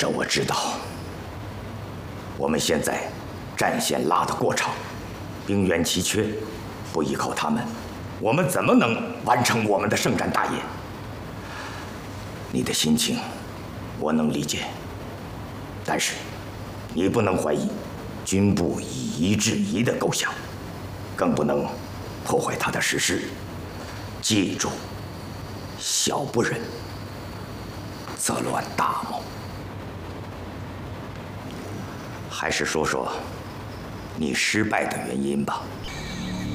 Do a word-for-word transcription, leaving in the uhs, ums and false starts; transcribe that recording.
这我知道。我们现在战线拉得过长，兵源奇缺，不依靠他们，我们怎么能完成我们的圣战大业？你的心情，我能理解。但是，你不能怀疑军部以夷制夷的构想，更不能破坏他的实施。记住，小不忍则乱大谋。还是说说你失败的原因吧。